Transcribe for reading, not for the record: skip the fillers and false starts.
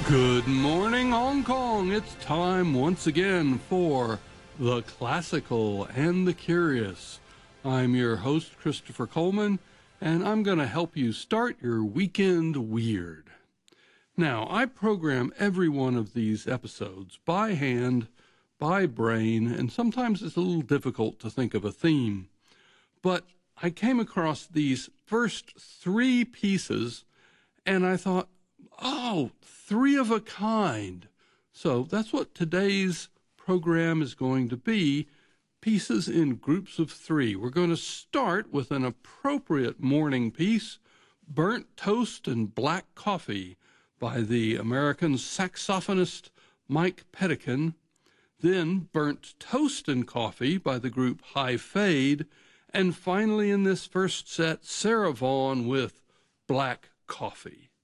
Good morning, Hong Kong. It's time once again for The Classical and the Curious. I'm your host, Christopher Coleman, and I'm going to help you start your weekend weird. Now, I program every one of these episodes by hand, by brain, and sometimes it's a little difficult to think of a theme. But I came across these first three pieces, and I thought, oh, three of a kind. So that's what today's program is going to be, pieces in groups of three. We're going to start with an appropriate morning piece, Burnt Toast and Black Coffee by the American saxophonist Mike Pettican. Then Burnt Toast and Coffee by the group High Fade. And finally in this first set, Sarah Vaughan with Black Coffee.